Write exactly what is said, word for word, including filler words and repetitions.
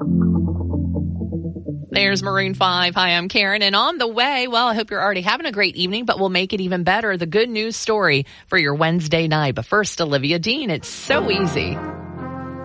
There's Maroon five. Hi, I'm Karen. And on the way, well, I hope you're already having a great evening, but we'll make it even better. The good news story for your Wednesday night. But first, Olivia Dean, it's so easy.